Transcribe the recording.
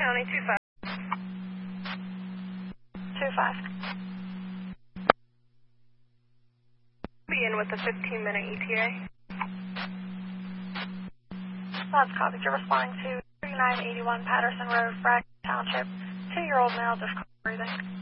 County 2-5. Be in with a 15-minute ETA. That's copied. You're responding to 3981 Patterson Road, Bragg Township. 2-year-old male, difficult breathing.